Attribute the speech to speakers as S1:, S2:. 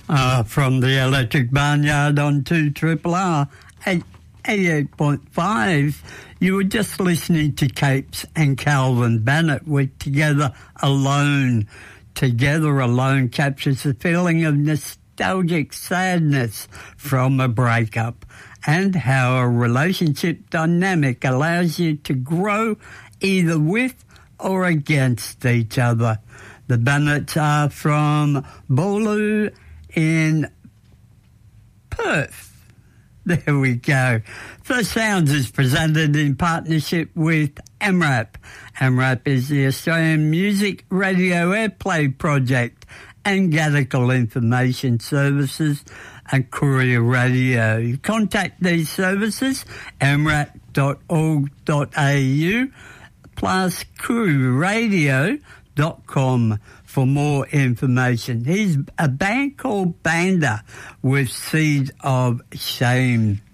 S1: From the Electric Barnyard on 2RRR at 88.5, you were just listening to Capes and Calvin Bennett with Together Alone. Together Alone captures the feeling of nostalgic sadness from a breakup and how a relationship dynamic allows you to grow either with or against each other. The Bennetts are from Boorloo in Perth. There we go. First Sounds is presented in partnership with AMRAP. AMRAP is the Australian Music Radio Airplay Project and Gadical Information Services and Courier Radio. You contact these services, amrap.org.au plus courierradio.com for more information. He's a band called Banda with Seed of Shame.